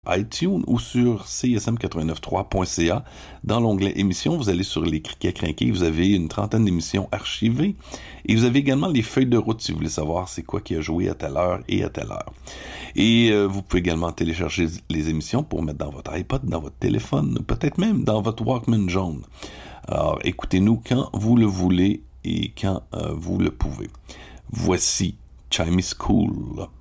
iTunes ou sur csm893.ca. Dans l'onglet émissions, vous allez sur les Criquets Crinqués, vous avez une trentaine d'émissions archivées et vous avez également les feuilles de route si vous voulez savoir c'est quoi qui a joué à telle heure et à telle heure. Et vous pouvez également télécharger les émissions pour mettre dans votre iPod, dans votre téléphone, peut-être même dans votre Walkman jaune. Alors écoutez-nous quand vous le voulez et quand vous le pouvez. Voici Chime is Cool.